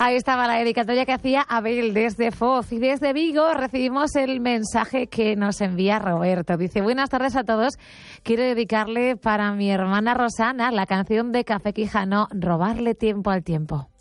Ahí estaba la dedicatoria que hacía Abel desde Foz. Y desde Vigo recibimos el mensaje que nos envía Roberto. Dice: buenas tardes a todos. Quiero dedicarle para mi hermana Rosana la canción de Café Quijano, Robarle tiempo al tiempo.